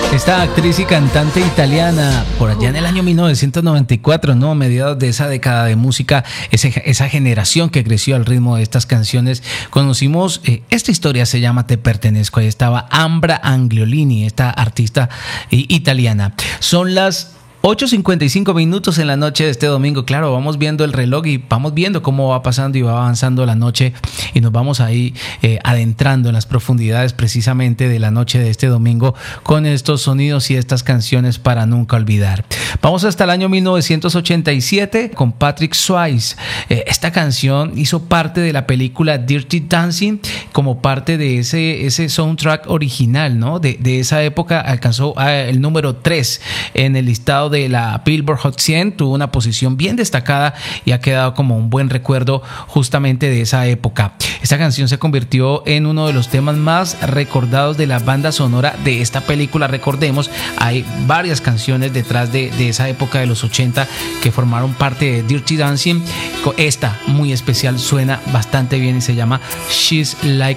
Esta actriz y cantante italiana, por allá en el año 1994, ¿no? Mediados de esa década de música, esa generación que creció al ritmo de estas canciones, conocimos, esta historia se llama Te pertenezco. Ahí estaba Ambra Angiolini, esta artista italiana. Son las 8:55 en la noche de este domingo. Claro, vamos viendo el reloj y vamos viendo cómo va pasando y va avanzando la noche, y nos vamos ahí adentrando en las profundidades precisamente de la noche de este domingo con estos sonidos y estas canciones para nunca olvidar. Vamos hasta el año 1987 con Patrick Swayze. Esta canción hizo parte de la película Dirty Dancing como parte de ese soundtrack original, ¿no? De esa época. Alcanzó el número 3 en el listado de la Billboard Hot 100, tuvo una posición bien destacada y ha quedado como un buen recuerdo justamente de esa época. Esta canción se convirtió en uno de los temas más recordados de la banda sonora de esta película. Recordemos, hay varias canciones detrás de esa época de los 80 que formaron parte de Dirty Dancing. Esta muy especial suena bastante bien y se llama She's Like